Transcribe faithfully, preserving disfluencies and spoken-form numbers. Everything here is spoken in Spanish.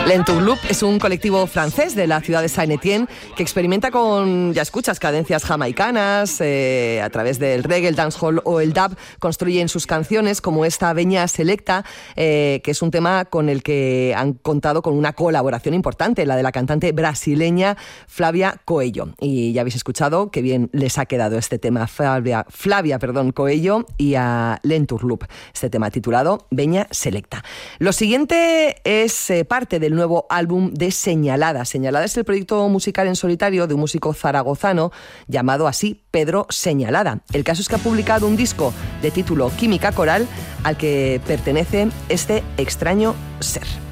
L'Entourloupe es un colectivo francés de la ciudad de Saint-Étienne que experimenta con, ya escuchas, cadencias jamaicanas, eh, a través del reggae, el dancehall o el dub. Construyen sus canciones como esta Veña Selecta, eh, que es un tema con el que han contado con una colaboración importante, la de la cantante brasileña Flavia Coello. Y ya habéis escuchado qué bien les ha quedado este tema, Flavia, Flavia perdón, Coello y a L'Entourloupe, este tema titulado Veña Selecta. Lo siguiente es eh, parte del nuevo álbum de Señalada. Señalada es el proyecto musical en solitario de un músico zaragozano llamado así Pedro Señalada. El caso es que ha publicado un disco de título Química Coral al que pertenece este extraño ser.